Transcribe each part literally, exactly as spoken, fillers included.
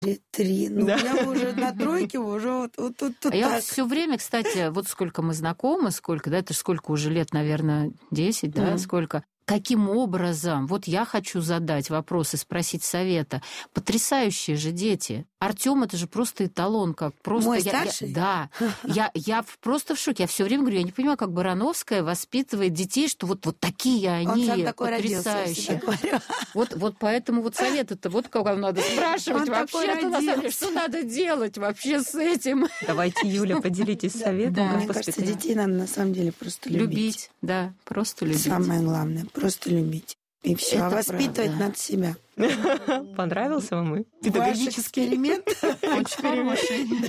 Три. Ну, да. Я уже на тройке, уже вот, вот тут вот, а я все время, кстати, вот сколько мы знакомы, сколько, да, это сколько уже лет, наверное, десять, да, mm. сколько. Каким образом? Вот я хочу задать вопрос и спросить совета. Потрясающие же дети. Артём это же просто эталон, как просто. Мой я, старший? Я, да. я, я просто в шоке. Я все время говорю, я не понимаю, как Барановская воспитывает детей, что вот, вот такие они Он такой потрясающие. Родился, вот, вот поэтому вот совет-то вот кого надо спрашивать вообще-то, на самом деле, что надо делать вообще с этим. Давайте, Юля, поделитесь советом. Мне кажется, детей надо на самом деле просто любить. Любить, да, просто любить. Самое главное, просто любить. И все, а воспитывать надо себя. Понравился вам и педагогический эксперимент? Очень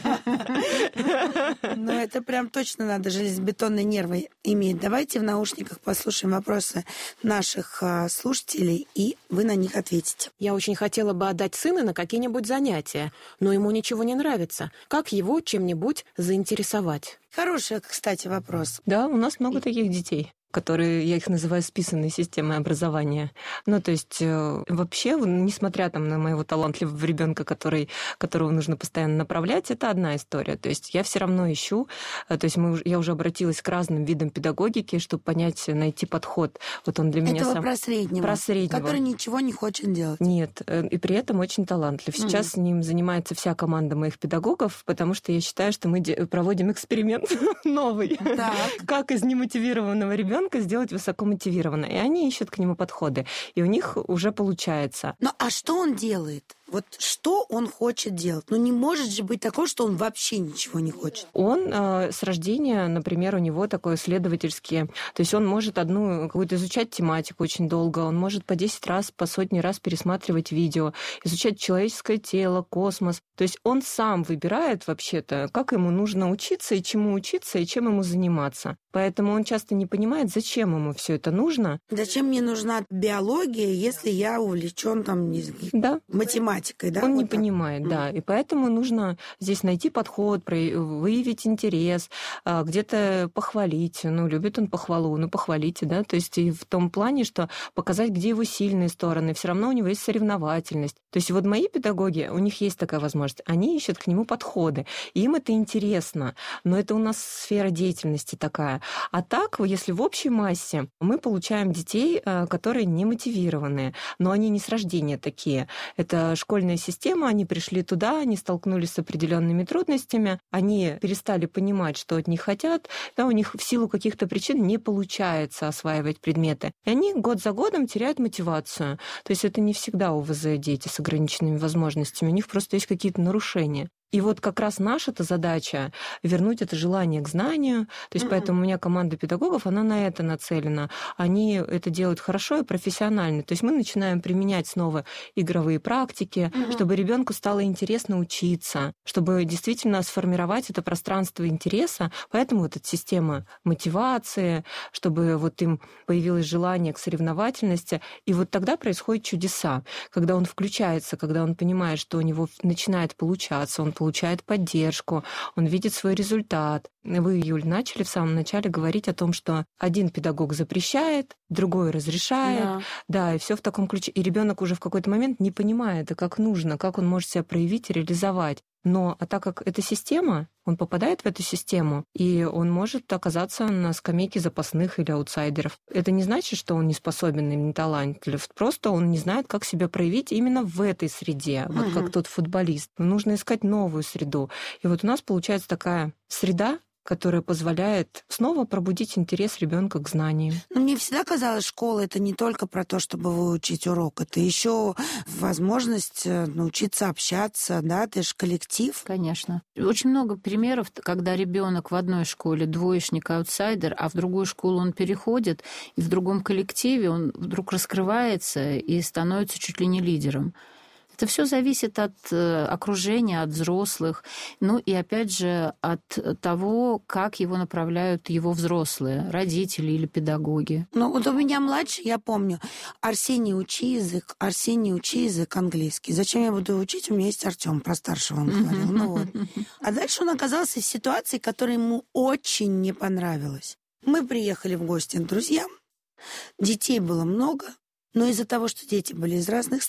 хороший. Ну, это прям точно надо железобетонные нервы иметь. Давайте в наушниках послушаем вопросы наших слушателей, и вы на них ответите. Я очень хотела бы отдать сына на какие-нибудь занятия, но ему ничего не нравится. Как его чем-нибудь заинтересовать? Хороший, кстати, вопрос. Да, у нас много таких детей, которые, я их называю списанной системой образования. Ну, то есть вообще, несмотря там на моего талантливого ребенка, который, которого нужно постоянно направлять, это одна история. То есть я все равно ищу, то есть мы, я уже обратилась к разным видам педагогики, чтобы понять, найти подход. Вот он для меня Этого сам... про среднего, про среднего, который ничего не хочет делать. Нет, и при этом очень талантлив. Сейчас mm. с ним занимается вся команда моих педагогов, потому что я считаю, что мы проводим эксперимент новый. Как из немотивированного ребенка сделать высокомотивированно. И они ищут к нему подходы. И у них уже получается. Ну, а что он делает? Вот что он хочет делать? Ну, не может же быть такого, что он вообще ничего не хочет. Он э, с рождения, например, у него такое исследовательское... То есть он может одну какую-то изучать тематику очень долго, он может по десять раз, по сотни раз пересматривать видео, изучать человеческое тело, космос. То есть он сам выбирает вообще-то, как ему нужно учиться, и чему учиться, и чем ему заниматься. Поэтому он часто не понимает, зачем ему все это нужно. Зачем мне нужна биология, если я увлечен там, не знаю, да. математикой, да? Он вот не так. понимает, да. И поэтому нужно здесь найти подход, выявить интерес, где-то похвалить. Ну, любит он похвалу, ну, похвалите, да. То есть и в том плане, что показать, где его сильные стороны. Все равно у него есть соревновательность. То есть вот мои педагоги, у них есть такая возможность. Они ищут к нему подходы. И им это интересно. Но это у нас сфера деятельности такая. А так, если в общей массе, мы получаем детей, которые не мотивированные, но они не с рождения такие. Это школьная система, они пришли туда, они столкнулись с определенными трудностями, они перестали понимать, что от них хотят, да, у них в силу каких-то причин не получается осваивать предметы. И они год за годом теряют мотивацию. То есть это не всегда ОВЗ дети с ограниченными возможностями, у них просто есть какие-то нарушения. И вот как раз наша-то задача вернуть это желание к знанию. То есть mm-hmm. поэтому у меня команда педагогов, она на это нацелена. Они это делают хорошо и профессионально. То есть мы начинаем применять снова игровые практики, mm-hmm. чтобы ребенку стало интересно учиться, чтобы действительно сформировать это пространство интереса. Поэтому вот эта система мотивации, чтобы вот им появилось желание к соревновательности. И вот тогда происходят чудеса, когда он включается, когда он понимает, что у него начинает получаться, он получает поддержку, он видит свой результат. Вы, Юль, начали в самом начале говорить о том, что один педагог запрещает, другой разрешает, да, да и все в таком ключе. И ребенок уже в какой-то момент не понимает, а как нужно, как он может себя проявить и реализовать. Но а так как эта система, он попадает в эту систему, и он может оказаться на скамейке запасных или аутсайдеров. Это не значит, что он не способен или не талантлив. Просто он не знает, как себя проявить именно в этой среде, вот угу. как тот футболист. Нужно искать новую среду. И вот у нас получается такая среда, которая позволяет снова пробудить интерес ребенка к знаниям. Но мне всегда казалось, школа — это не только про то, чтобы выучить урок, это еще возможность научиться общаться, да, это же коллектив. Конечно. Очень много примеров, когда ребенок в одной школе двоечник, аутсайдер, а в другую школу он переходит, и в другом коллективе он вдруг раскрывается и становится чуть ли не лидером. Это все зависит от окружения, от взрослых, ну и опять же от того, как его направляют его взрослые, родители или педагоги. Ну вот у меня младший, я помню, Арсений, учи язык, Арсений, учи язык английский. Зачем я буду учить? У меня есть Артём, про старшего он говорил. Ну вот. А дальше он оказался в ситуации, которая ему очень не понравилась. Мы приехали в гости к друзьям, детей было много, но из-за того, что дети были из разных стран,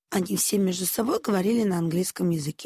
они все между собой говорили на английском языке.